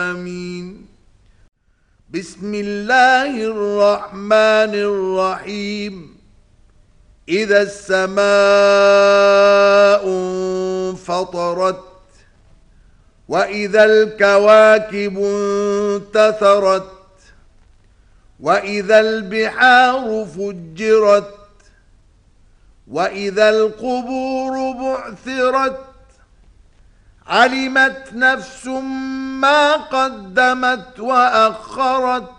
آمين. بسم الله الرحمن الرحيم. إذا السماء انفطرت وإذا الكواكب انتثرت وإذا البحار فجرت وإذا القبور بعثرت علمت نفس ما قدمت وأخرت